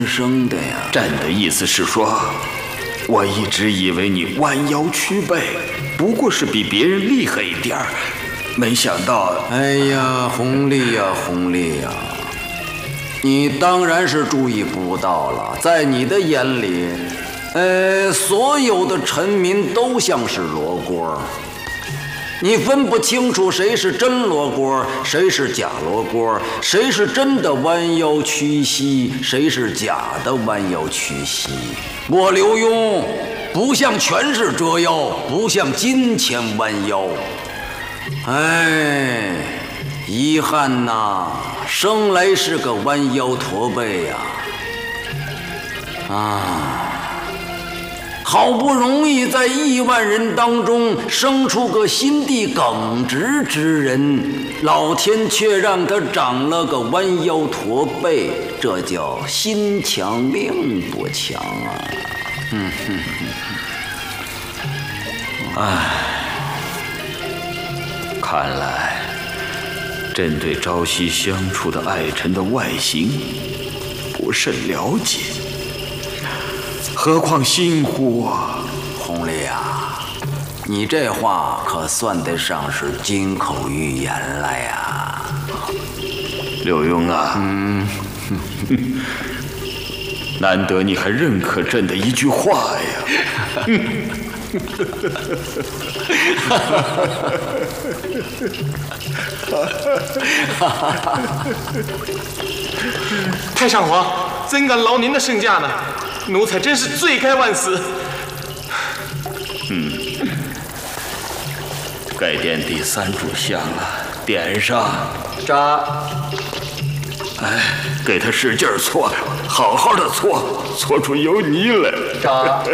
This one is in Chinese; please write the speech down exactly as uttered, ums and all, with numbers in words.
生的呀。 朕的意思是说，我一直以为你弯腰屈背，不过是比别人厉害一点儿，没想到…… 哎呀，弘历呀，弘历呀，你当然是注意不到了，在你的眼里，呃，所有的臣民都像是罗锅。你分不清楚谁是真罗锅，谁是假罗锅，谁是真的弯腰屈膝，谁是假的弯腰屈膝。我刘墉不像权势折腰，不像金钱弯腰。哎，遗憾呐，生来是个弯腰驼背呀！啊。好不容易在亿万人当中生出个心地耿直之人，老天却让他长了个弯腰驼背，这叫心强命不强啊！嗯哼哼，唉，看来朕对朝夕相处的爱臣的外形不甚了解。何况心乎啊， 弘历啊，你这话可算得上是金口玉言了呀。 刘墉啊， 嗯， 难得你还认可朕的一句话呀。 太上皇，怎敢劳您的圣驾呢？奴才真是罪该万死。 嗯，该点第三炷香了，点上。 扎。 哎，给他使劲搓，好好的搓，搓出油泥来。 扎。